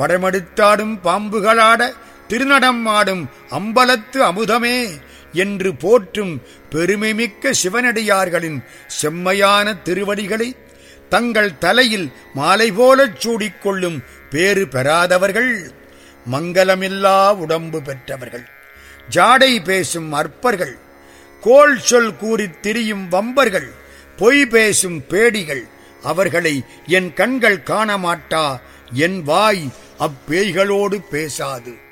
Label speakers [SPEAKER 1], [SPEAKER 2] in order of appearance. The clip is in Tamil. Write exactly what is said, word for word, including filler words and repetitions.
[SPEAKER 1] படமெடுத்தாடும் பாம்புகளாட திருநடம் ஆடும் அம்பலத்து அமுதமே என்று போற்றும் பெருமைமிக்க சிவனடியார்களின் செம்மையான திருவடிகளை தங்கள் தலையில் மாலை போலச் சூடிக்கொள்ளும் பேறு பெறாதவர்கள் மங்கலமில்லா உடம்பு பெற்றவர்கள், ஜாடை பேசும் அற்பர்கள், கோள் சொல் கூறித் திரியும் வம்பர்கள், பொய் பேசும் பேடிகள், அவர்களை என் கண்கள் காணமாட்டா, என் வாய் அப்பேய்களோடு பேசாது.